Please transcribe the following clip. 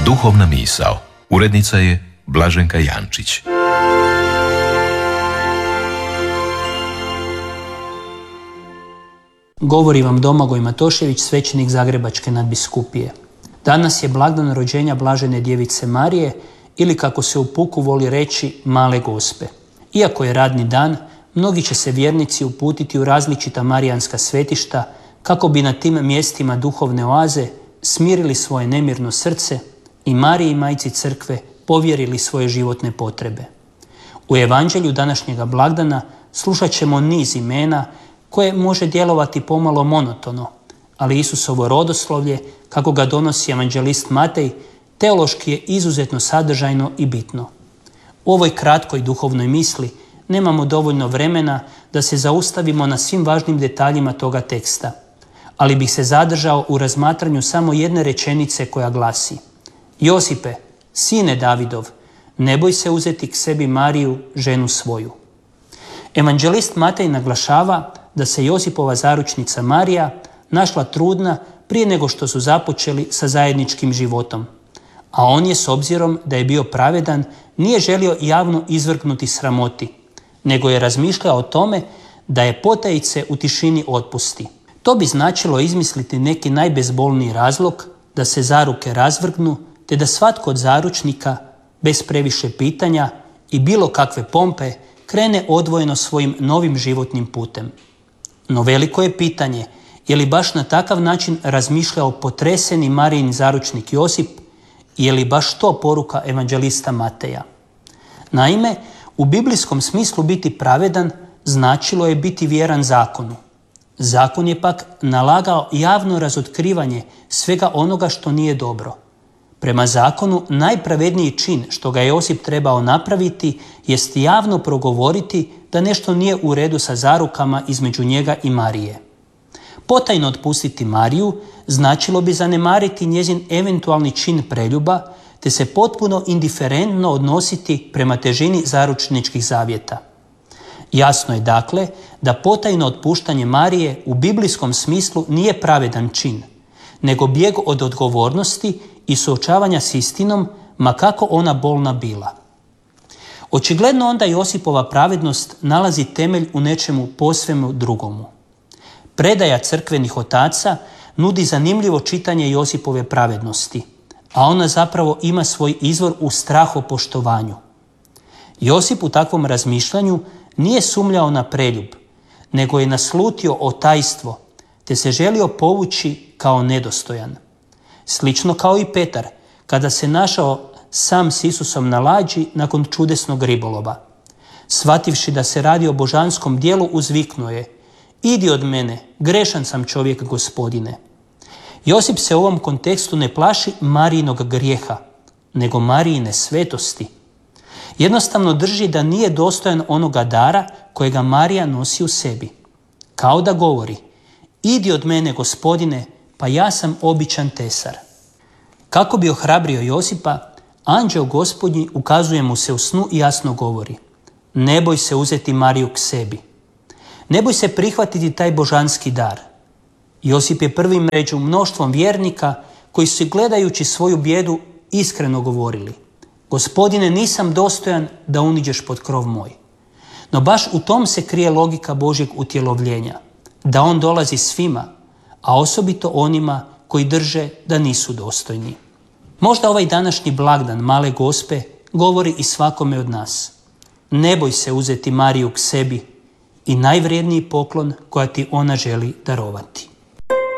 Duhovna misao. Urednica je Blaženka Jančić. Govori vam Domagoj Matošević, svećenik Zagrebačke nadbiskupije. Danas je blagdan rođenja Blažene djevice Marije ili, kako se u puku voli reći, Male Gospe. Iako je radni dan, mnogi će se vjernici uputiti u različita marijanska svetišta kako bi na tim mjestima duhovne oaze smirili svoje nemirno srce i Mariji, majci crkve, povjerili svoje životne potrebe. U evanđelju današnjega blagdana slušat ćemo niz imena koje može djelovati pomalo monotono, ali Isusovo rodoslovlje, kako ga donosi evanđelist Matej, teološki je izuzetno sadržajno i bitno. U ovoj kratkoj duhovnoj misli nemamo dovoljno vremena da se zaustavimo na svim važnim detaljima toga teksta, ali bih se zadržao u razmatranju samo jedne rečenice koja glasi: Josipe, sine Davidov, ne boj se uzeti k sebi Mariju, ženu svoju. Evanđelist Matej naglašava da se Josipova zaručnica Marija našla trudna prije nego što su započeli sa zajedničkim životom, a on je, s obzirom da je bio pravedan, nije želio javno izvrgnuti sramoti, nego je razmišljao o tome da je potajice u tišini otpusti. To bi značilo izmisliti neki najbezbolniji razlog da se zaruke razvrgnu, te da svatko od zaručnika, bez previše pitanja i bilo kakve pompe, krene odvojeno svojim novim životnim putem. No veliko je pitanje je li baš na takav način razmišljao potreseni Marijin zaručnik Josip i je li baš to poruka evanđelista Mateja. Naime, u biblijskom smislu biti pravedan značilo je biti vjeran zakonu. Zakon je pak nalagao javno razotkrivanje svega onoga što nije dobro. Prema zakonu, najpravedniji čin što ga je Josip trebao napraviti jest javno progovoriti da nešto nije u redu sa zarukama između njega i Marije. Potajno otpustiti Mariju značilo bi zanemariti njezin eventualni čin preljuba, te se potpuno indiferentno odnositi prema težini zaručničkih zavjeta. Jasno je dakle da potajno otpuštanje Marije u biblijskom smislu nije pravedan čin, nego bijeg od odgovornosti i suočavanja s istinom, ma kako ona bolna bila. Očigledno onda Josipova pravednost nalazi temelj u nečemu posvemu drugomu. Predaja crkvenih otaca nudi zanimljivo čitanje Josipove pravednosti, a ona zapravo ima svoj izvor u strahopoštovanju. Josip u takvom razmišljanju nije sumnjao na preljub, nego je naslutio o tajstvo, te se želio povući kao nedostojan. Slično kao i Petar, kada se našao sam s Isusom na lađi nakon čudesnog ribolova. Shvativši da se radi o božanskom dijelu, uzviknuo je: Idi od mene, grešan sam čovjek, Gospodine. Josip se u ovom kontekstu ne plaši Marijinog grijeha, nego Marijine svetosti. Jednostavno drži da nije dostojan onoga dara kojega Marija nosi u sebi. Kao da govori: Idi od mene, Gospodine, pa ja sam običan tesar. Kako bi ohrabrio Josipa, anđeo Gospodnji ukazuje mu se u snu i jasno govori: Ne boj se uzeti Mariju k sebi. Ne boj se prihvatiti taj božanski dar. Josip je prvi među mnoštvom vjernika koji su, gledajući svoju bijedu, iskreno govorili: Gospodine, nisam dostojan da uniđeš pod krov moj. No baš u tom se krije logika Božjeg utjelovljenja, da on dolazi svima, a osobito onima koji drže da nisu dostojni. Možda ovaj današnji blagdan Male Gospe govori i svakome od nas. Ne boj se uzeti Mariju k sebi i najvrijedniji poklon koja ti ona želi darovati.